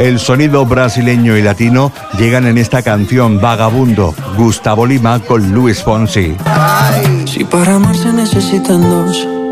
El sonido brasileño y latino llegan en esta canción Vagabundo, Gustavo Lima con Luis Fonsi. Si para amar se necesitan dos,